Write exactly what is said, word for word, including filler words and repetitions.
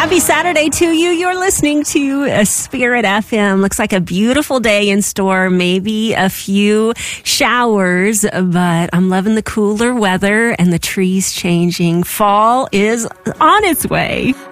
Happy Saturday to you. You're listening to uh, Spirit F M. Looks like a beautiful day in store. Maybe a few showers, but I'm loving the cooler weather and the trees changing. Fall is on its way.